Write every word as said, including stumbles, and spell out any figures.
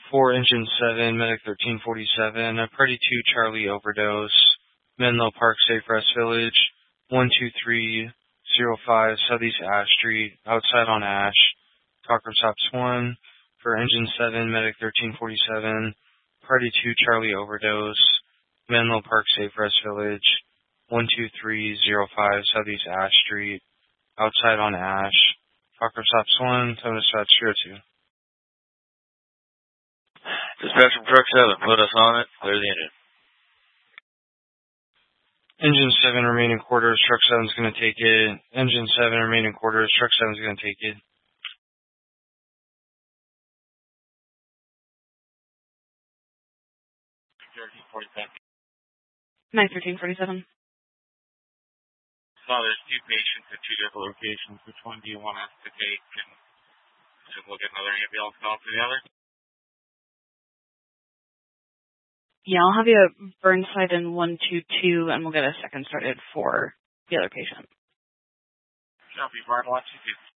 For Engine seven, Medic thirteen forty-seven, a Party two Charlie overdose, Menlo Park Safe Rest Village, one two three zero five Southeast Ash Street, outside on Ash, Talker Stops one. For Engine seven, Medic thirteen forty-seven, Party two Charlie overdose, Menlo Park Safe Rest Village, one two three zero five Southeast Ash Street, outside on Ash, Talker Stops one, time to dispatch zero two. Dispatch from Truck seven, put us on it, clear the engine. Engine seven, remaining quarters, Truck seven's going to take it. Engine seven, remaining quarters, Truck seven's going to take it. nine thirteen forty-seven. So there's two patients at two different locations. Which one do you want us to take? And should we'll get another ambulance call to the other? Yeah, I'll have you at Burnside in one two two, and we'll get a second started for the other patient. Shelby Barn, one two two.